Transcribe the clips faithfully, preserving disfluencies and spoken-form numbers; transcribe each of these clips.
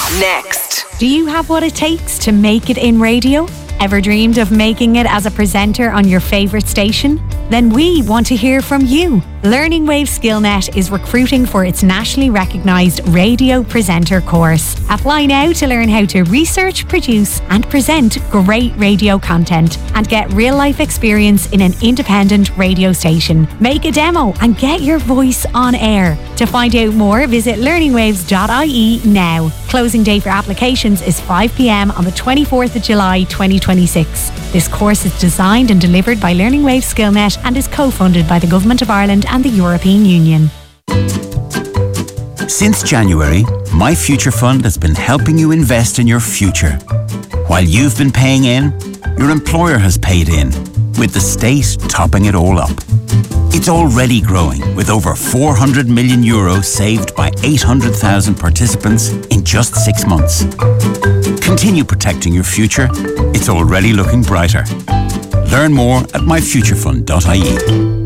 Next. Do you have what it takes to make it in radio? Ever dreamed of making it as a presenter on your favourite station? Then we want to hear from you. Learning Wave SkillNet is recruiting for its nationally recognised radio presenter course. Apply now to learn how to research, produce and present great radio content and get real-life experience in an independent radio station. Make a demo and get your voice on air. To find out more, visit learning waves dot I E now. Closing day for applications is five p.m. on the twenty-fourth of July twenty twenty-six. This course is designed and delivered by Learning Wave SkillNet and is co-funded by the Government of Ireland and the European Union. Since January, My Future Fund has been helping you invest in your future. While you've been paying in, your employer has paid in, with the state topping it all up. It's already growing, with over four hundred million euros saved by eight hundred thousand participants in just six months. Continue protecting your future. It's already looking brighter. Learn more at my future fund dot I E.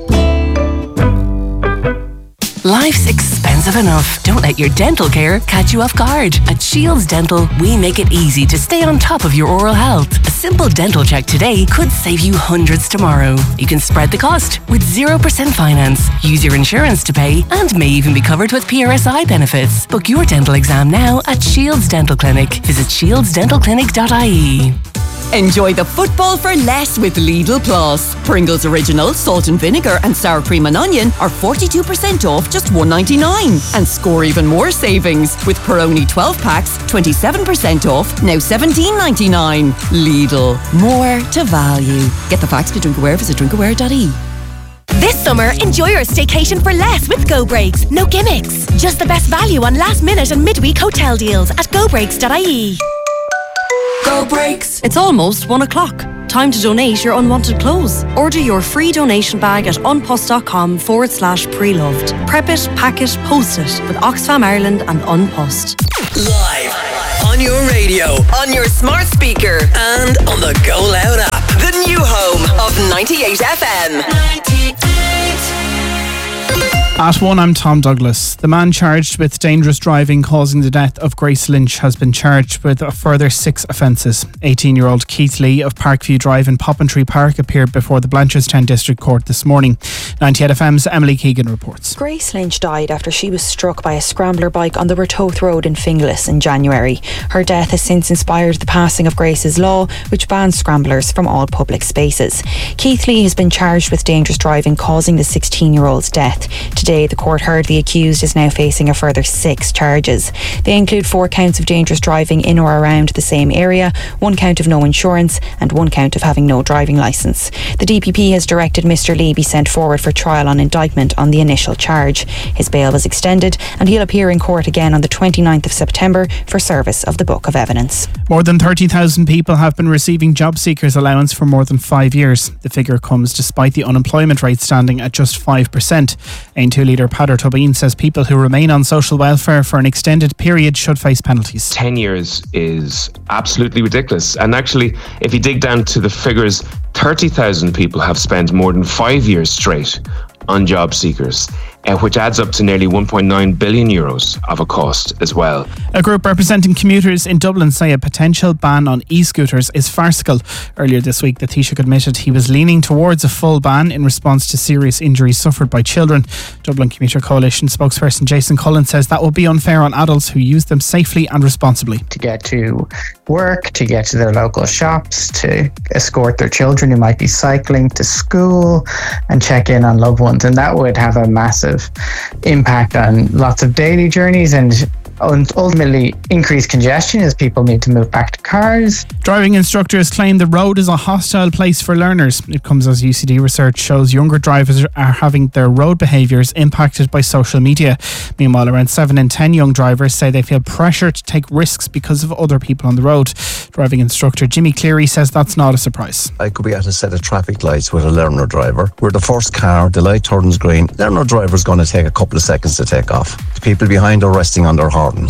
Life's expensive enough. Don't let your dental care catch you off guard. At Shields Dental, we make it easy to stay on top of your oral health. A simple dental check today could save you hundreds tomorrow. You can spread the cost with zero percent finance, use your insurance to pay, and may even be covered with P R S I benefits. Book your dental exam now at Shields Dental Clinic. Visit shields dental clinic dot I E. Enjoy the football for less with Lidl Plus. Pringles Original, salt and vinegar and sour cream and onion are forty-two percent off just one ninety-nine. And score even more savings with Peroni twelve packs, twenty-seven percent off, now seventeen ninety-nine. Lidl, more to value. Get the facts to drinkaware, visit drinkaware dot I E. This summer, enjoy your staycation for less with Go Breaks. No gimmicks. Just the best value on last minute and midweek hotel deals at go breaks dot I E. Go Breaks. It's almost one o'clock. Time to donate your unwanted clothes. Order your free donation bag at unpost.com forward slash pre-loved. Prep it, pack it, post it with Oxfam Ireland and Unpost. Live on your radio, on your smart speaker, and on the Go Loud app. The new home of ninety-eight F M. ninety-eight. At one, I'm Tom Douglas. The man charged with dangerous driving causing the death of Grace Lynch has been charged with a further six offences. eighteen-year-old Keith Lee of Parkview Drive in Poppintree Park appeared before the Blanchardstown District Court this morning. ninety-eight F M's Emily Keegan reports. Grace Lynch died after she was struck by a scrambler bike on the Ratoath Road in Finglas in January. Her death has since inspired the passing of Grace's Law, which bans scramblers from all public spaces. Keith Lee has been charged with dangerous driving causing the sixteen-year-old's death. Today, the court heard the accused is now facing a further six charges. They include four counts of dangerous driving in or around the same area, one count of no insurance, and one count of having no driving licence. The D P P has directed Mr Lee be sent forward for trial on indictment on the initial charge. His bail was extended and he'll appear in court again on the twenty-ninth of September for service of the Book of Evidence. More than thirty thousand people have been receiving job seekers allowance for more than five years. The figure comes despite the unemployment rate standing at just five percent. Ain two leader Peadar Tobin says people who remain on social welfare for an extended period should face penalties. ten years is absolutely ridiculous. And actually, if you dig down to the figures, thirty thousand people have spent more than five years straight on job seekers, uh, which adds up to nearly one point nine billion euros of a cost as well. A group representing commuters in Dublin say a potential ban on e-scooters is farcical. Earlier this week, the Taoiseach admitted he was leaning towards a full ban in response to serious injuries suffered by children. Dublin Commuter Coalition spokesperson Jason Cullen says that will be unfair on adults who use them safely and responsibly. To get to work, to get to their local shops, to escort their children who might be cycling to school and check in on loved ones. And that would have a massive impact on lots of daily journeys and ultimately increase congestion as people need to move back to cars. Driving instructors claim the road is a hostile place for learners. It comes as U C D research shows younger drivers are having their road behaviours impacted by social media. Meanwhile, around seven in ten young drivers say they feel pressure to take risks because of other people on the road. Driving instructor Jimmy Cleary says that's not a surprise. I could be at a set of traffic lights with a learner driver. We're the first car, the light turns green. Learner driver's going to take a couple of seconds to take off. The people behind are resting on their horns.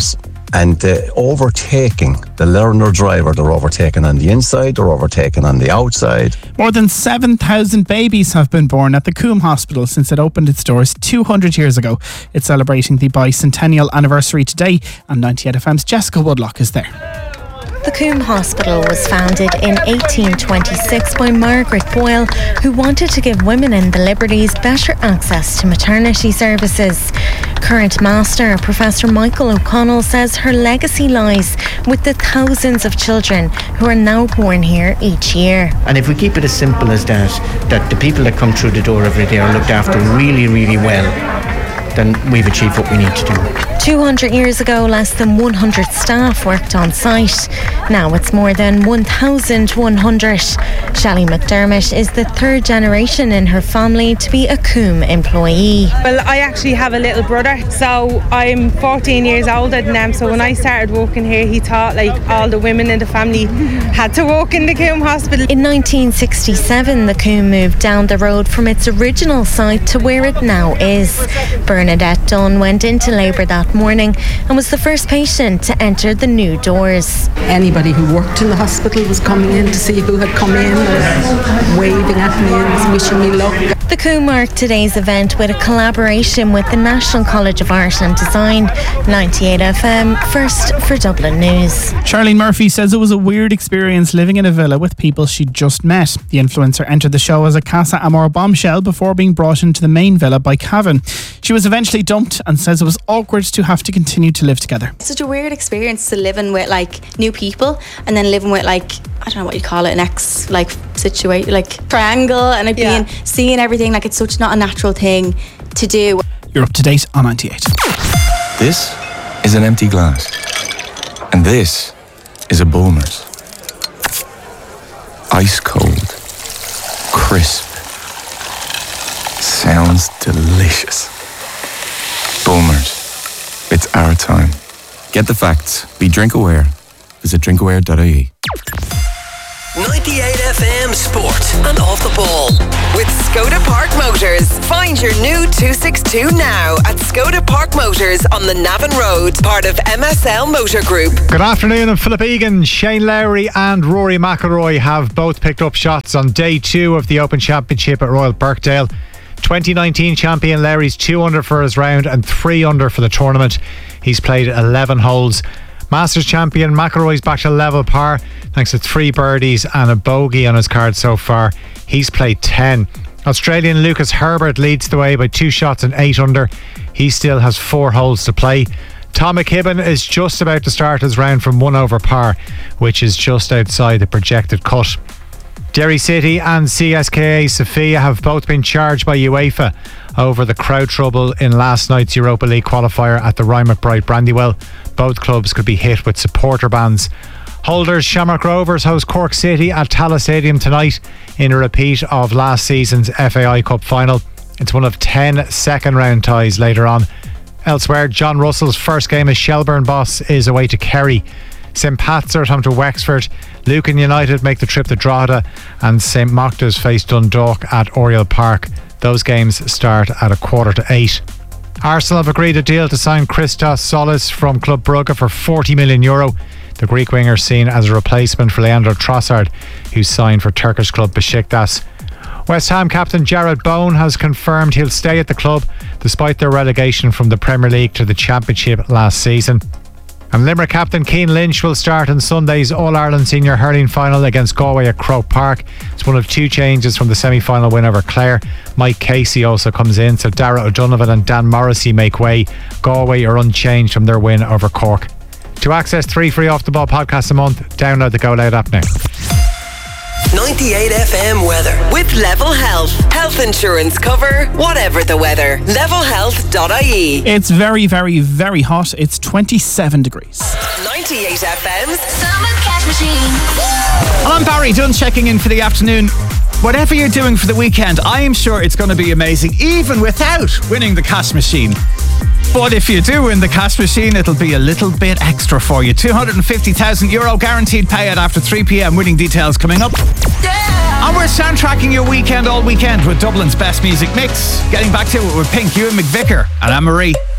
And the overtaking, the learner driver, they're overtaking on the inside, they're overtaking on the outside. More than seven thousand babies have been born at the Coombe Hospital since it opened its doors two hundred years ago. It's celebrating the bicentennial anniversary today, and ninety-eight F M's Jessica Woodlock is there. The Coombe Hospital was founded in eighteen twenty-six by Margaret Boyle, who wanted to give women in the Liberties better access to maternity services. Current Master, Professor Michael O'Connell, says her legacy lies with the thousands of children who are now born here each year. And if we keep it as simple as that, that the people that come through the door every day are looked after really, really well, then we've achieved what we need to do. two hundred years ago, less than one hundred staff worked on site. Now it's more than one thousand one hundred. Shelley McDermott is the third generation in her family to be a Coombe employee. Well, I actually have a little brother, so I'm fourteen years older than him. So when I started working here, he thought like all the women in the family had to work in the Coombe Hospital. In nineteen sixty-seven, the Coombe moved down the road from its original site to where it now is. Bernadette Dunn went into labour that morning and was the first patient to enter the new doors. Anybody who worked in the hospital was coming in to see who had come in, or waving at me and wishing me luck. The Coombe marked today's event with a collaboration with the National College of Art and Design. ninety-eight F M, first for Dublin News. Charlene Murphy says it was a weird experience living in a villa with people she'd just met. The influencer entered the show as a Casa Amor bombshell before being brought into the main villa by Cavan. She was eventually dumped and says it was awkward to have to continue to live together. Such a weird experience to living with like new people and then living with like, I don't know what you call it, an ex like situation, like triangle, and like yeah. being seeing everything like it's such not a natural thing to do. You're up to date on ninety-eight. This is an empty glass, and this is a Bulmers. Ice cold, crisp, sounds delicious. Bulmers, it's our time. Get the facts. Be drink aware. Visit drinkaware dot I E. ninety-eight F M Sport and Off the Ball with Skoda Park Motors. Find your new two sixty-two now at Skoda Park Motors on the Navan Road, part of M S L Motor Group. Good afternoon. I'm Philip Egan. Shane Lowry and Rory McIlroy have both picked up shots on day two of the Open Championship at Royal Birkdale. twenty nineteen champion Lowry's two under for his round and three under for the tournament. He's played eleven holes. Masters champion McIlroy's back to level par thanks to three birdies and a bogey on his card so far. He's played ten. Australian Lucas Herbert leads the way by two shots and eight under. He still has four holes to play. Tom McKibben is just about to start his round from one over par, which is just outside the projected cut. Derry City and C S K A Sofia have both been charged by UEFA over the crowd trouble in last night's Europa League qualifier at the Ryan McBride Brandywell. Both clubs could be hit with supporter bans. Holders Shamrock Rovers host Cork City at Tallaght Stadium tonight in a repeat of last season's F A I Cup final. It's one of ten second round ties later on. Elsewhere, John Russell's first game as Shelbourne boss is away to Kerry. Saint Pat's are at home to Wexford. Lucan United make the trip to Drogheda, and Saint Mocta's face Dundalk at Oriel Park. Those games start at a quarter to eight. Arsenal have agreed a deal to sign Christos Solis from Club Brugge for forty million euro. The Greek winger seen as a replacement for Leandro Trossard, who signed for Turkish club Besiktas. West Ham captain Jarrod Bowen has confirmed he'll stay at the club despite their relegation from the Premier League to the Championship last season. And Limerick captain Cian Lynch will start in Sunday's All-Ireland Senior Hurling Final against Galway at Croke Park. It's one of two changes from the semi-final win over Clare. Mike Casey also comes in, so Dara O'Donovan and Dan Morrissey make way. Galway are unchanged from their win over Cork. To access three free Off the Ball podcasts a month, download the Go Loud app now. ninety-eight F M weather with Level Health. Health insurance cover, whatever the weather. level health dot I E. It's very, very, very hot. It's twenty-seven degrees. ninety-eight F M's Summer Cash Machine. And I'm Barry Dunn checking in for the afternoon. Whatever you're doing for the weekend, I am sure it's going to be amazing, even without winning the cash machine. But if you do win the cash machine, it'll be a little bit extra for you. two hundred fifty thousand euro guaranteed payout after three p.m. Winning details coming up. Yeah! And we're soundtracking your weekend all weekend with Dublin's best music mix. Getting back to it with Pink, Ewan McVicker and Anne-Marie.